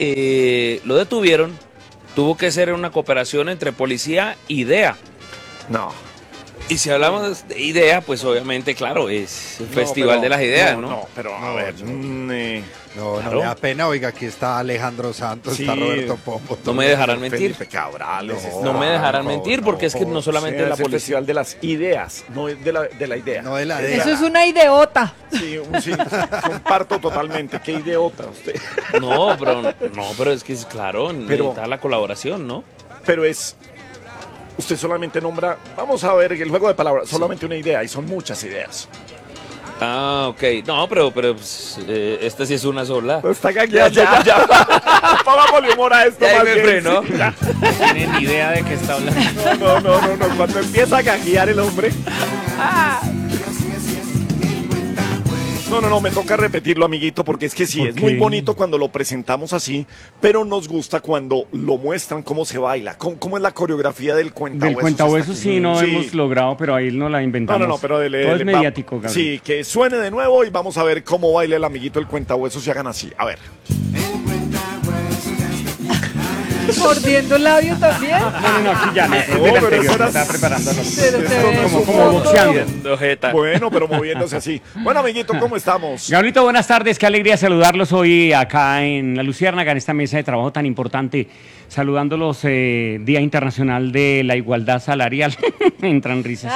lo detuvieron. Tuvo que ser una cooperación entre policía y DEA. No. Y si hablamos de IDEA, pues obviamente, claro, es el Festival de las Ideas, ¿no? No, pero a ver. No Claro. me da pena, oiga, aquí está Alejandro Santos, Sí. está Roberto Pombo. No me dejarán mentir. Felipe Cabrales. No me dejarán por mentir favor, porque es que no solamente Sí, la es el policía. Festival de las Ideas, no es de la idea. No de la Eso idea. es una ideota. Sí, sí, comparto totalmente. Qué idiota usted. No, pero es que es claro, Pero- necesita la colaboración, ¿no? Pero usted solamente nombra, vamos a ver el juego de palabras, solamente una idea y son muchas ideas. Ah, ok. No, pero pues, esta sí es una sola. Está gagueando ya. Pongámosle humor a esto Ya ahí más me bien. frenó. Sí, ya. No tienen ni idea de qué está hablando. No. Cuando empieza a gaguear el hombre. No, me toca repetirlo, amiguito, porque es que sí, es muy bonito cuando lo presentamos así, pero nos gusta cuando lo muestran cómo se baila, cómo es la coreografía del cuentahuesos. Del cuentahuesos hasta aquí. sí no hemos logrado, pero ahí no la inventamos. No, pero Todo es mediático, Gabriel. Sí, que suene de nuevo y vamos a ver cómo baila el amiguito del cuentahuesos y hagan así. A ver. Mordiendo el labio también. No, aquí ya, no, es No, del pero anterior, eso era- estaba preparando Pero te ves como un boxeando. Viendo jeta. Bueno, pero moviéndose así. Bueno, amiguito, ¿cómo estamos? Gabrielito, buenas tardes, qué alegría saludarlos hoy acá en La Luciérnaga, en esta mesa de trabajo tan importante, saludándolos Día Internacional de la Igualdad Salarial. Entran risas.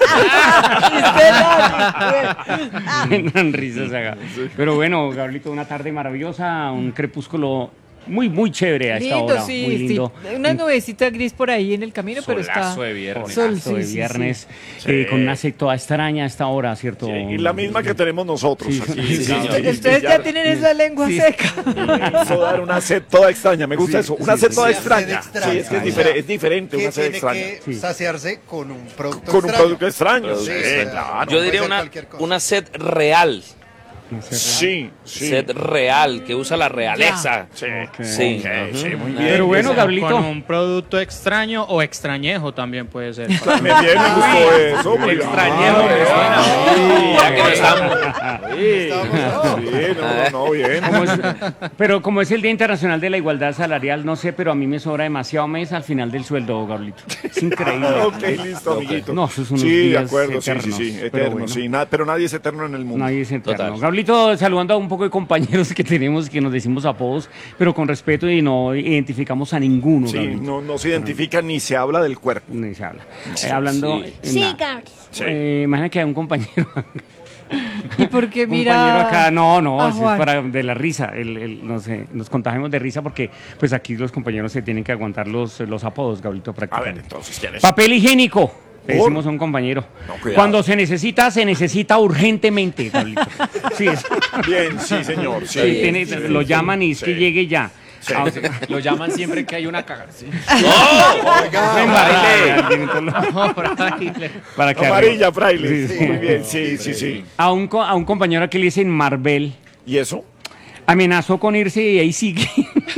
Entran risas acá. Pero bueno, Gabrielito, una tarde maravillosa, un crepúsculo muy chévere a esta Lindo, hora, sí, muy lindo. sí. Una nubecita gris por ahí en el camino, pero está. Solazo de viernes. Sol, Solazo de sí, sí, viernes, sí. con una sed toda extraña a esta hora, ¿cierto? Y la misma que tenemos nosotros. Sí, así, sí, señor. y Ustedes ya tienen esa lengua Sí. seca. hizo dar una sed toda extraña. Me gusta eso. Una sed toda sí. extraña. Sed extraña. Sí, es que es diferente Que una sed tiene extraña. que saciarse con un producto Con un extraño. producto extraño. Sí, Sí, o sea, claro. Yo puede diría ser cualquier cosa. una sed real. Sí. Sed real, que usa la realeza. Sí. Sí. Ok, sí, muy Ujú. bien. Pero bueno, Gabrielito. Con un producto extraño o extrañejo también puede ser. Me gustó eso. muy bien. Extrañejo, Ah, me suena. sí, Ya que no estamos. No, bien. Pero como es el Día Internacional de la Igualdad Salarial, no sé, pero a mí me sobra demasiado mes al final del sueldo, Gabrielito. Es increíble. Ok, listo, amiguito. No, eso es unos Sí, de días acuerdo, eternos, sí, pero eterno, bueno. sí. Pero nadie es eterno en el mundo. Nadie es eterno. Total. Gabrielito, saludando a un poco de compañeros que tenemos que nos decimos apodos, pero con respeto y no identificamos a ninguno. Sí, Gabrielito. no se identifica ni se habla del cuerpo. Ni se habla. Hablando. Sí. Imagina que hay un compañero. ¿Y por qué Un mira? compañero acá, no, a eso es Juan? para de la risa, no sé, nos contagiamos de risa porque pues aquí los compañeros se tienen que aguantar los apodos, Gabrielito, A ver, prácticamente. entonces, ¿quién es? Papel higiénico, le ¿Por? decimos a un compañero. No, cuidado. Cuando se necesita urgentemente, Gabrielito. Sí, Bien, sí, señor. Sí, sí, lo llaman y es que sí. llegue ya. Sí. Ah, Lo llaman siempre que hay una cagada. ¿sí? me embarré, alguien, entonces, para que Amarilla, fraile. Sí, sí. Muy bien, sí. a un compañero que le dicen Marvel ¿Y eso? amenazó con irse y ahí sigue.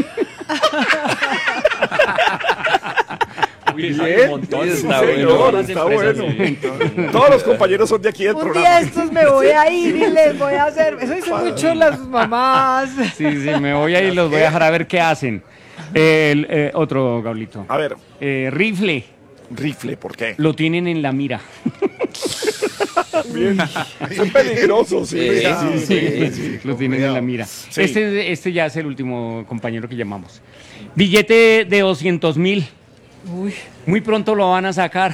Bien, Está señor, bueno. está bueno. Todos los compañeros son de aquí del Un día programa. estos me voy a ir y les voy a hacer. Eso dicen mucho las mamás. Sí, me voy a ir y los voy a dejar a ver qué hacen. Otro, Gablito. A ver, Rifle, rifle, ¿por qué? lo tienen en la mira. Bien. Es peligroso, sí. Sí. Lo tienen en la mira. Sí. Este ya es el último compañero que llamamos. Billete de 200.000. Uy. Muy pronto lo van a sacar.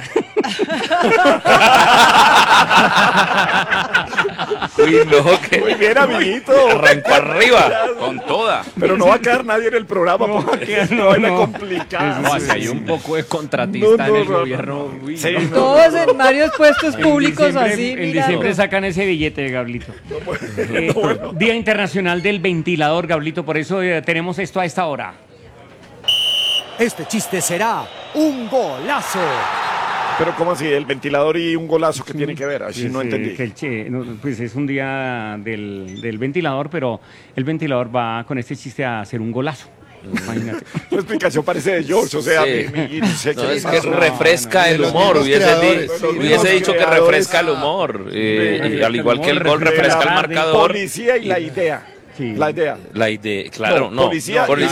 Uy, no, que Muy bien, amiguito. arrancó arriba, con toda. Pero no va a quedar nadie en el programa No, porque que es no, una no. complicada. No, aquí hay un poco de contratista en el gobierno. Uy, Sí, no. Todos en varios puestos públicos así. En mirando. diciembre sacan ese billete, Gablito. Día Internacional del Ventilador, Gablito. Por eso tenemos esto a esta hora. Este chiste será un golazo. Pero ¿cómo así? ¿El ventilador y un golazo que tiene que ver? Así no Pues, entendí. pues es un día del ventilador, pero el ventilador va con este chiste a hacer un golazo. Imagínate. La explicación parece de George, o sea, Sí. amiguito, sé No, qué le es que pasa. refresca el los humor. mismos creadores, sí, Hubiese los dicho que creadores. refresca el humor. Al igual que el gol refresca refresca el la marcador. Policía y la idea. Sí. La idea. La idea, claro, No, no. policía-